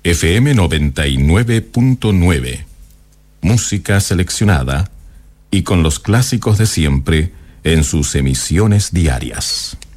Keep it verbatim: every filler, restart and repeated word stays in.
F M noventa y nueve punto nueve. Música seleccionada y con los clásicos de siempre en sus emisiones diarias.